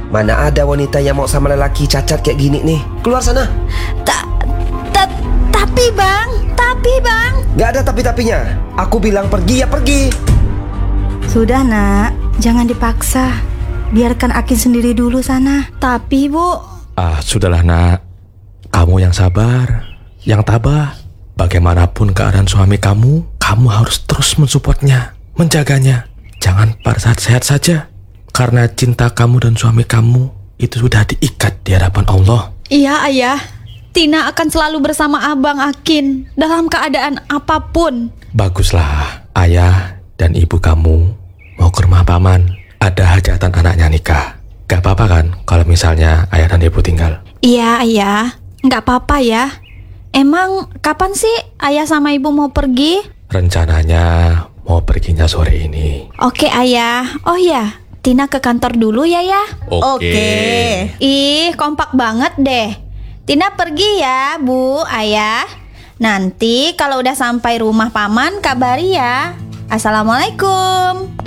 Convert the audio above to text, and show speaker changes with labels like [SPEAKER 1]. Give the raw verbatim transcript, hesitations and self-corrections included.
[SPEAKER 1] Mana ada wanita yang mau sama lelaki cacat kayak gini nih. Keluar sana.
[SPEAKER 2] Ta, ta, tapi bang, tapi bang.
[SPEAKER 1] Gak ada tapi-tapinya. Aku bilang pergi ya pergi.
[SPEAKER 3] Sudah nak, jangan dipaksa. Biarkan Akin sendiri dulu sana.
[SPEAKER 2] Tapi bu.
[SPEAKER 4] Ah, sudahlah nak. Kamu yang sabar, yang tabah. Bagaimanapun keadaan suami kamu, kamu harus terus mensupportnya, menjaganya. Jangan pada saat sehat saja. Karena cinta kamu dan suami kamu itu sudah diikat di hadapan Allah.
[SPEAKER 2] Iya ayah, Tina akan selalu bersama abang Akin dalam keadaan apapun.
[SPEAKER 4] Baguslah, ayah dan ibu kamu mau ke rumah paman. Ada hajatan anaknya nikah. Gak apa-apa kan kalau misalnya ayah dan ibu tinggal?
[SPEAKER 2] Iya ayah, gak apa-apa ya. Emang kapan sih ayah sama ibu mau pergi?
[SPEAKER 4] Rencananya mau perginya sore ini.
[SPEAKER 2] Oke ayah. Oh ya, Tina ke kantor dulu ya ya.
[SPEAKER 4] Oke.
[SPEAKER 2] Ih, kompak banget deh. Tina pergi ya, Bu, Ayah. Nanti kalau udah sampai rumah paman kabari ya. Assalamualaikum.